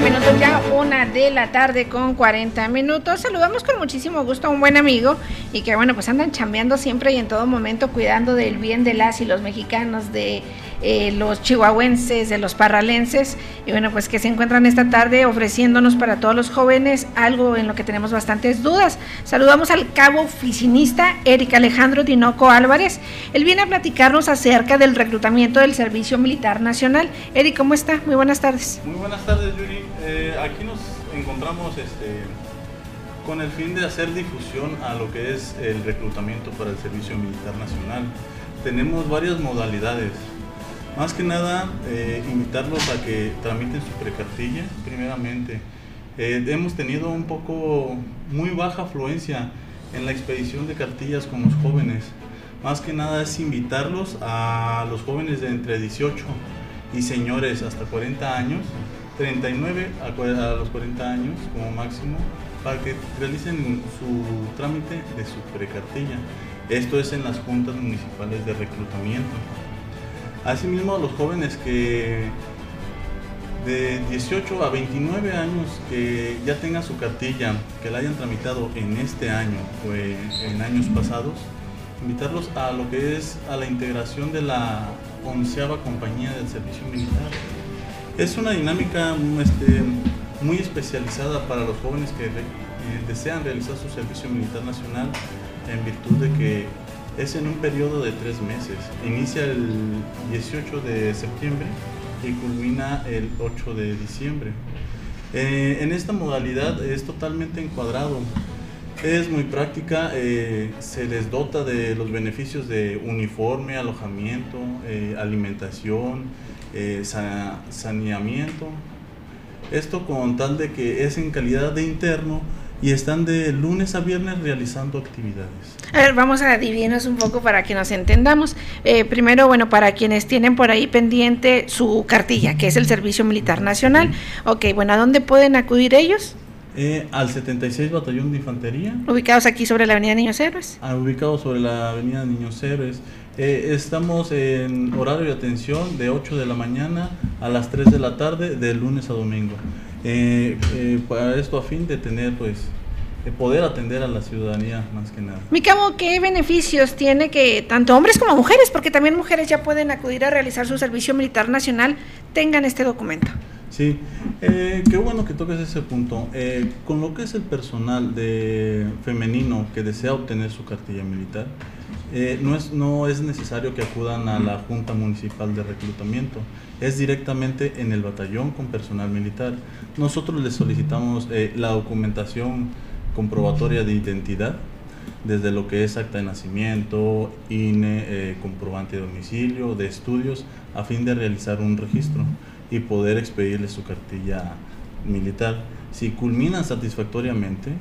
minutos ya, 1:00 con 40 minutos. Saludamos con muchísimo gusto a un buen amigo y que bueno, pues andan chambeando siempre y en todo momento cuidando del bien de las y los mexicanos, de los chihuahuenses, de los parralenses, y bueno, pues que se encuentran esta tarde ofreciéndonos para todos los jóvenes algo en lo que tenemos bastantes dudas. Saludamos al cabo oficinista Eric Alejandro Tinoco Álvarez. Él viene a platicarnos acerca del reclutamiento del Servicio Militar Nacional. Eric, ¿cómo está? Muy buenas tardes. Muy buenas tardes, Yuri. Aquí nos encontramos con el fin de hacer difusión a lo que es el reclutamiento para el Servicio Militar Nacional. Tenemos varias modalidades. Más que nada, invitarlos a que tramiten su precartilla, primeramente. Hemos tenido muy baja afluencia en la expedición de cartillas con los jóvenes. Más que nada es invitarlos a los jóvenes de entre 18 y señores hasta 40 años, 39 a los 40 años como máximo, para que realicen su trámite de su precartilla. Esto es en las juntas municipales de reclutamiento. Asimismo, los jóvenes que de 18 a 29 años que ya tengan su cartilla, que la hayan tramitado en este año o en años pasados, invitarlos a lo que es a la integración de la 11ª compañía del servicio militar. Es una dinámica muy especializada para los jóvenes que desean realizar su servicio militar nacional, en virtud de que es en un periodo de 3 meses. Inicia el 18 de septiembre y culmina el 8 de diciembre. En esta modalidad es totalmente encuadrado. Es muy práctica, se les dota de los beneficios de uniforme, alojamiento, alimentación, saneamiento. Esto con tal de que es en calidad de interno y están de lunes a viernes realizando actividades. A ver, vamos a dividirnos un poco para que nos entendamos. Primero, bueno, para quienes tienen por ahí pendiente su cartilla, que es el Servicio Militar Nacional. Ok, bueno, ¿a dónde pueden acudir ellos? Al 76 Batallón de Infantería. Ubicados aquí sobre la Avenida Niños Héroes. Ubicados sobre la Avenida Niños Héroes. Estamos en horario de atención de 8 de la mañana a las 3 de la tarde, de lunes a domingo. Para esto, a fin de tener, poder atender a la ciudadanía más que nada. Mi cabo, ¿qué beneficios tiene que tanto hombres como mujeres, porque también mujeres ya pueden acudir a realizar su servicio militar nacional, tengan este documento? Sí, qué bueno que toques ese punto. Con lo que es el personal femenino que desea obtener su cartilla militar, no es necesario que acudan a la Junta Municipal de Reclutamiento, es directamente en el batallón con personal militar. Nosotros les solicitamos la documentación comprobatoria de identidad, desde lo que es acta de nacimiento, INE, comprobante de domicilio, de estudios, a fin de realizar un registro y poder expedirle su cartilla militar. Si culminan satisfactoriamente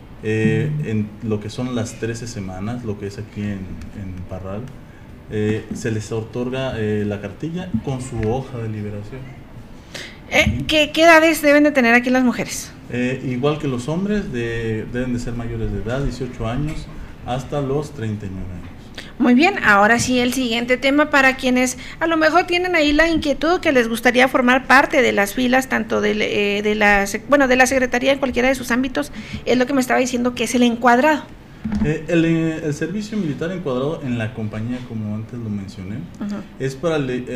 en lo que son las 13 semanas, lo que es aquí en Parral, se les otorga la cartilla con su hoja de liberación. ¿Qué edades deben de tener aquí las mujeres? Igual que los hombres, deben de ser mayores de edad, 18 años hasta los 39 años. Muy bien, ahora sí el siguiente tema para quienes a lo mejor tienen ahí la inquietud que les gustaría formar parte de las filas tanto de la Secretaría en cualquiera de sus ámbitos, es lo que me estaba diciendo que es el encuadrado. El servicio militar encuadrado en la compañía, como antes lo mencioné, es para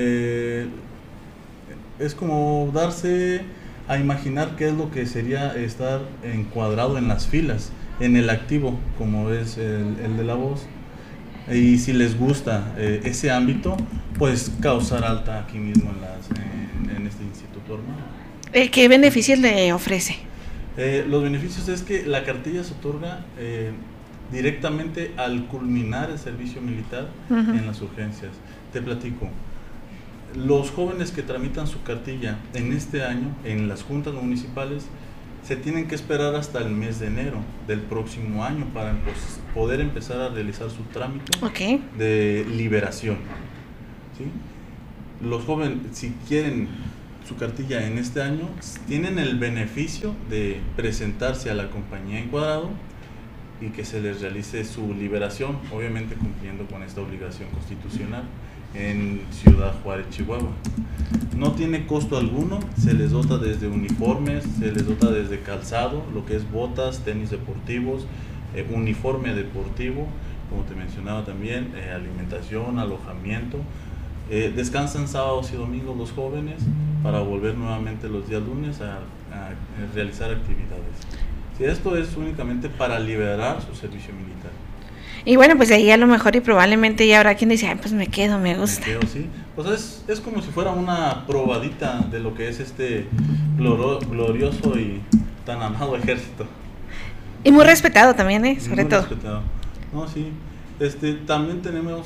es como darse a imaginar qué es lo que sería estar encuadrado en las filas, en el activo, como es el de la voz. Y si les gusta ese ámbito, pues causar alta aquí mismo en este instituto armado. ¿Qué beneficios le ofrece? Los beneficios es que la cartilla se otorga directamente al culminar el servicio militar en las urgencias. Te platico, los jóvenes que tramitan su cartilla en este año en las juntas municipales se tienen que esperar hasta el mes de enero del próximo año para poder empezar a realizar su trámite de liberación, ¿sí? Los jóvenes, si quieren su cartilla en este año, tienen el beneficio de presentarse a la compañía encuadrado y que se les realice su liberación, obviamente cumpliendo con esta obligación constitucional. en Ciudad Juárez, Chihuahua. No tiene costo alguno, se les dota desde uniformes, se les dota desde calzado, lo que es botas, tenis deportivos, uniforme deportivo, como te mencionaba también, alimentación, alojamiento. Descansan sábados y domingos los jóvenes para volver nuevamente los días lunes a realizar actividades. Sí, esto es únicamente para liberar su servicio militar. Y bueno, pues ahí a lo mejor y probablemente ya habrá quien dice, ay, pues me quedo, me gusta. Me quedo, sí. Pues es como si fuera una probadita de lo que es este glorioso y tan amado ejército. Y muy respetado también, sobre todo. Respetado. No, sí. También tenemos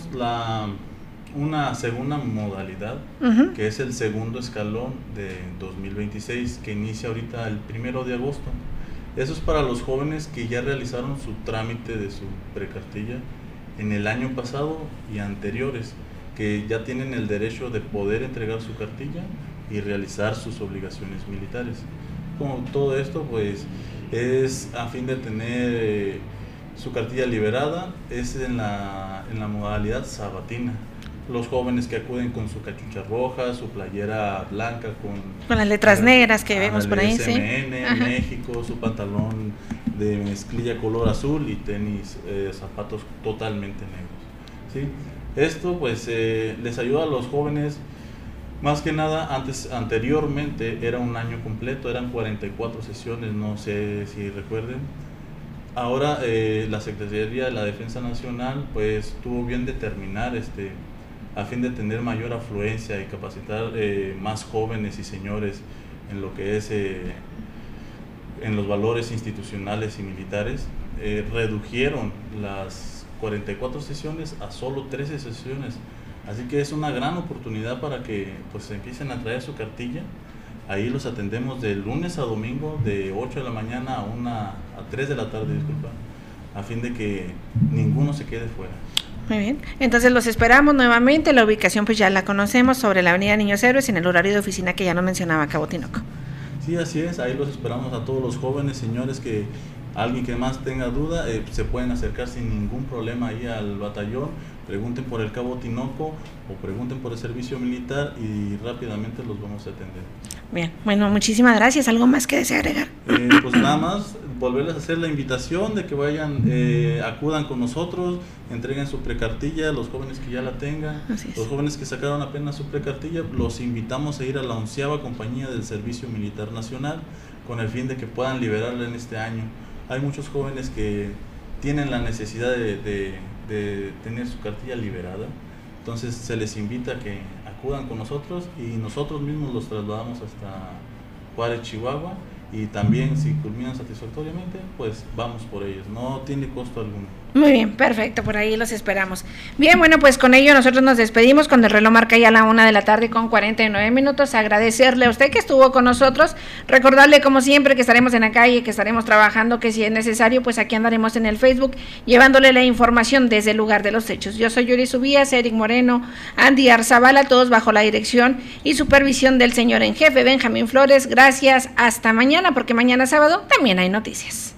una segunda modalidad, que es el segundo escalón de 2026, que inicia ahorita el 1 de agosto. Eso es para los jóvenes que ya realizaron su trámite de su precartilla en el año pasado y anteriores, que ya tienen el derecho de poder entregar su cartilla y realizar sus obligaciones militares. Como todo esto, pues, es a fin de tener su cartilla liberada, es en la modalidad sabatina. Los jóvenes que acuden con su cachucha roja, su playera blanca con las letras negras que vemos por ahí, SMN, México, su pantalón de mezclilla color azul y tenis, zapatos totalmente negros, ¿sí? Esto pues les ayuda a los jóvenes, más que nada. Anteriormente era un año completo, eran 44 sesiones, no sé si recuerden. Ahora la Secretaría de la Defensa Nacional pues tuvo bien determinar a fin de tener mayor afluencia y capacitar más jóvenes y señores en lo que es en los valores institucionales y militares, redujeron las 44 sesiones a solo 13 sesiones. Así que es una gran oportunidad para que pues empiecen a traer su cartilla. Ahí los atendemos de lunes a domingo, de 8 de la mañana a 3 de la tarde, a fin de que ninguno se quede fuera. Muy bien, entonces los esperamos nuevamente. La ubicación pues ya la conocemos, sobre la avenida Niños Héroes, en el horario de oficina que ya nos mencionaba Cabo Tinoco. Sí, así es, ahí los esperamos a todos los jóvenes, señores, que alguien que más tenga duda, se pueden acercar sin ningún problema ahí al batallón, pregunten por el Cabo Tinoco o pregunten por el servicio militar y rápidamente los vamos a atender. Bien, bueno, muchísimas gracias. ¿Algo más que desea agregar? Pues nada más, volverles a hacer la invitación de que vayan, acudan con nosotros, entreguen su precartilla, los jóvenes que ya la tengan, los jóvenes que sacaron apenas su precartilla, los invitamos a ir a la 11ª compañía del Servicio Militar Nacional, con el fin de que puedan liberarla en este año. Hay muchos jóvenes que tienen la necesidad de tener su cartilla liberada, entonces se les invita a que acudan con nosotros y nosotros mismos los trasladamos hasta Juárez, Chihuahua, y también si culminan satisfactoriamente, pues vamos por ellos, no tiene costo alguno. Muy bien, perfecto, por ahí los esperamos. Bien, bueno, pues con ello nosotros nos despedimos cuando el reloj marca ya la 1:49 p.m. Agradecerle a usted que estuvo con nosotros, recordarle como siempre que estaremos en la calle, que estaremos trabajando, que si es necesario, pues aquí andaremos en el Facebook llevándole la información desde el lugar de los hechos. Yo soy Yuri Subías, Eric Moreno, Andy Arzabala, todos bajo la dirección y supervisión del señor en jefe Benjamín Flores. Gracias, hasta mañana, porque mañana sábado también hay noticias.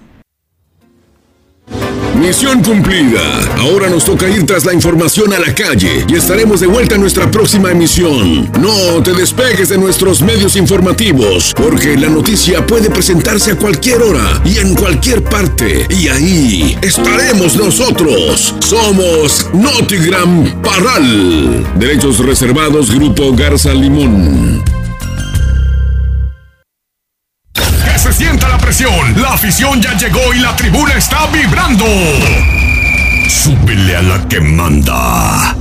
Misión cumplida. Ahora nos toca ir tras la información a la calle y estaremos de vuelta en nuestra próxima emisión. No te despegues de nuestros medios informativos, porque la noticia puede presentarse a cualquier hora y en cualquier parte, y ahí estaremos nosotros. Somos Notigram Parral. Derechos reservados, Grupo Garza Limón. Se sienta la presión, la afición ya llegó y la tribuna está vibrando. Súbele a la que manda.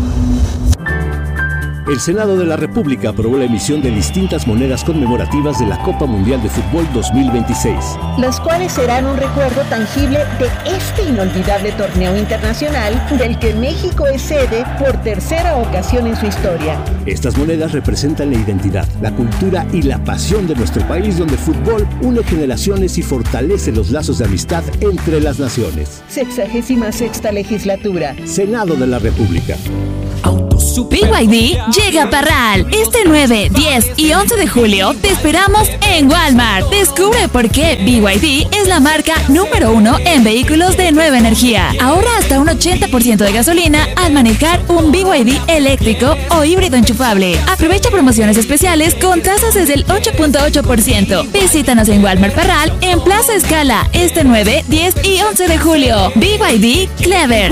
El Senado de la República aprobó la emisión de distintas monedas conmemorativas de la Copa Mundial de Fútbol 2026. Las cuales serán un recuerdo tangible de este inolvidable torneo internacional del que México es sede por tercera ocasión en su historia. Estas monedas representan la identidad, la cultura y la pasión de nuestro país, donde el fútbol une generaciones y fortalece los lazos de amistad entre las naciones. 66ª legislatura. Senado de la República. Autos BYD llega a Parral. Este 9, 10 y 11 de julio te esperamos en Walmart. Descubre por qué BYD es la marca número 1 en vehículos de nueva energía. Ahorra hasta un 80% de gasolina al manejar un BYD eléctrico o híbrido enchufable. Aprovecha promociones especiales con tasas desde el 8.8%. Visítanos en Walmart Parral en Plaza Escala este 9, 10 y 11 de julio. BYD Clever.